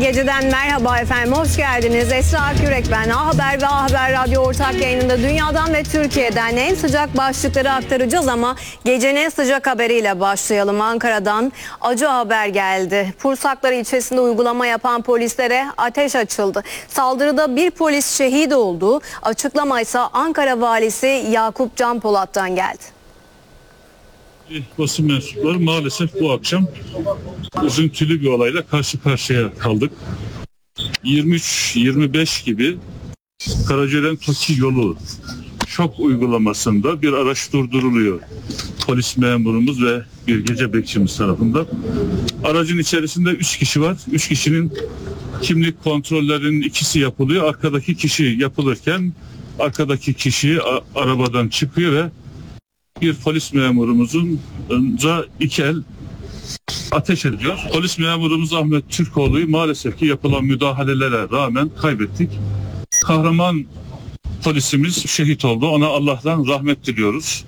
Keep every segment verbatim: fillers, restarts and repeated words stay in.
Geceden merhaba efendim, hoş geldiniz. Esra Akyürek ben. A Haber ve A Haber Radyo ortak yayınında dünyadan ve Türkiye'den en sıcak başlıkları aktaracağız ama gecenin sıcak haberiyle başlayalım. Ankara'dan acı haber geldi. Pursaklar ilçesinde uygulama yapan polislere ateş açıldı. Saldırıda bir polis şehit oldu. Açıklama ise Ankara Valisi Yakup Canpolat'tan geldi. Basın mensupları maalesef bu akşam üzüntülü bir olayla karşı karşıya kaldık. yirmi üç yirmi beş gibi Karacaören-Toki yolu şok uygulamasında bir araç durduruluyor. Polis memurumuz ve bir gece bekçimiz tarafından. Aracın içerisinde üç kişi var. üç kişinin kimlik kontrollerinin ikisi yapılıyor. Arkadaki kişi yapılırken arkadaki kişi arabadan çıkıyor ve bir polis memurumuzun önce iki el ateş ediyor. Polis memurumuz Ahmet Türkoğlu'yu maalesef ki yapılan müdahalelere rağmen kaybettik. Kahraman polisimiz şehit oldu. Ona Allah'tan rahmet diliyoruz.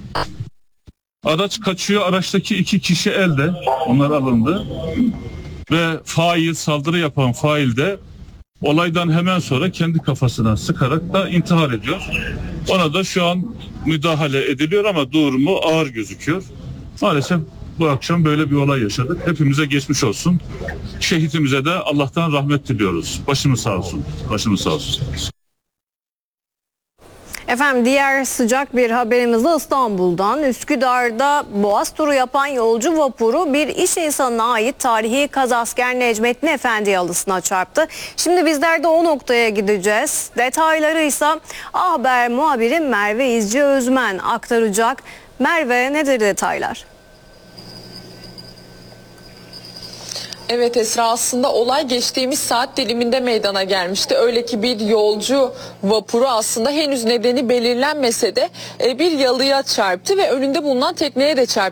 Araç kaçıyor. Araçtaki iki kişi elde. Onlar alındı. Ve fail, saldırı yapan fail de olaydan hemen sonra kendi kafasına sıkarak da intihar ediyor. Ona da şu an müdahale ediliyor ama durumu ağır gözüküyor. Maalesef bu akşam böyle bir olay yaşadık. Hepimize geçmiş olsun. Şehitimize de Allah'tan rahmet diliyoruz. Başımız sağ olsun. Başımız sağ olsun. Efendim diğer sıcak bir haberimiz de İstanbul'dan. Üsküdar'da Boğaz turu yapan yolcu vapuru bir iş insanına ait tarihi Kazasker Necmettin Efendi yalısına çarptı. Şimdi bizler de o noktaya gideceğiz. Detayları ise A Haber muhabiri Merve İzci Özmen aktaracak. Merve, nedir detaylar? Evet Esra, aslında olay geçtiğimiz saat diliminde meydana gelmişti. Öyle ki bir yolcu vapuru aslında henüz nedeni belirlenmese de bir yalıya çarptı ve önünde bulunan tekneye de çarptı.